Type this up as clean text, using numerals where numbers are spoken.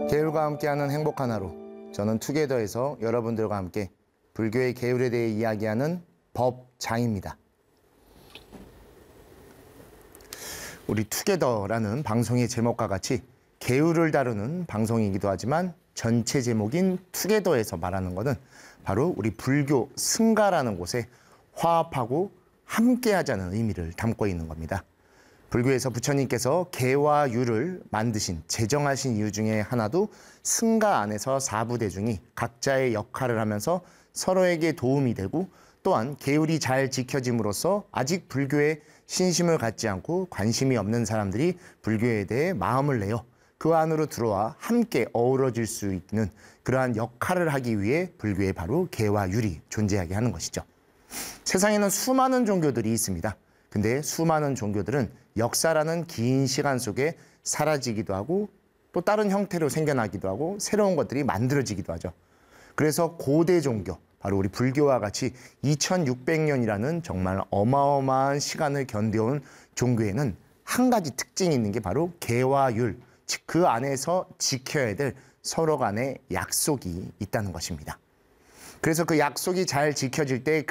계율과 함께하는 행복한 하루. 저는 투게더에서 여러분들과 함께 불교의 계율에 대해 이야기하는 법장입니다. 우리 투게더라는 방송의 제목과 같이 계율을 다루는 방송이기도 하지만 전체 제목인 투게더에서 말하는 것은 바로 우리 불교 승가라는 곳에 화합하고 함께하자는 의미를 담고 있는 겁니다. 불교에서 부처님께서 계와 율을 만드신, 제정하신 이유 중에 하나도 승가 안에서 사부대중이 각자의 역할을 하면서 서로에게 도움이 되고, 또한 계율이 잘 지켜짐으로써 아직 불교에 신심을 갖지 않고 관심이 없는 사람들이 불교에 대해 마음을 내어 그 안으로 들어와 함께 어우러질 수 있는 그러한 역할을 하기 위해 불교에 바로 계와 율이 존재하게 하는 것이죠. 세상에는 수많은 종교들이 있습니다. 근데 수많은 종교들은 역사라는 긴 시간 속에 사라지기도 하고 또 다른 형태로 생겨나기도 하고 새로운 것들이 만들어지기도 하죠. 그래서 고대 종교, 바로 우리 불교와 같이 2600년이라는 정말 어마어마한 시간을 견뎌온 종교에는 한 가지 특징이 있는 게 바로 계와 율, 즉 그 안에서 지켜야 될 서로 간의 약속이 있다는 것입니다. 그래서 그 약속이 잘 지켜질 때